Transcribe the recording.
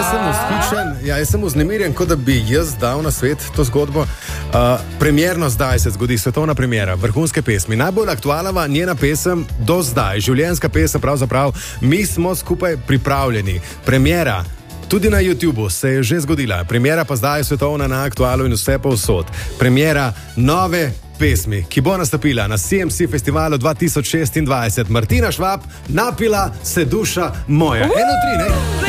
jaz sem vznemirjen, kot da bi jaz dal na svet to zgodbo. Premjerno zdaj se zgodi svetovna premjera vrhunske pesmi. Najbolj aktualna njena pesem do zdaj, življenjska pesem pravzaprav. Mi smo skupaj pripravljeni. Premjera tudi na YouTubu se je že zgodila. Premjera pa zdaj svetovna na Aktualu in vse povsod. Premjera nove pesmi, ki bo nastopila na CMC festivalu 2026. Martina Švab, Napila se duša moja. 1-3, ne?